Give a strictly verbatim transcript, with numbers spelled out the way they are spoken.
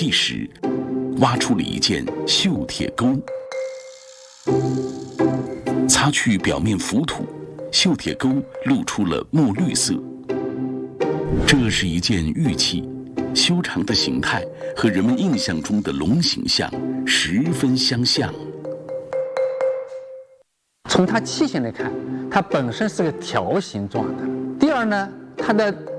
地时，挖出了一件锈铁钩。擦去表面浮土，锈铁钩露出了墨绿色。这是一件玉器，修长的形态和人们印象中的龙形象十分相像。 从它器型来看，它本身是个条形状的。第二呢，它的